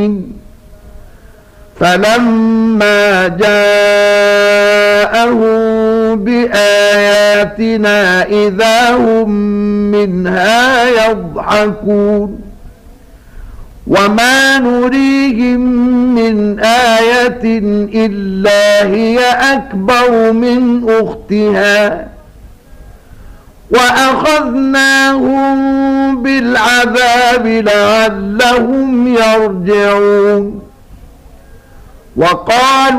مبين. فلما جاءهم بآياتنا إذا هم منها يضحكون. وما نريهم من آية إلا هي أكبر من أختها وأخذناهم بالعذاب لعلهم يرجعون. وقالوا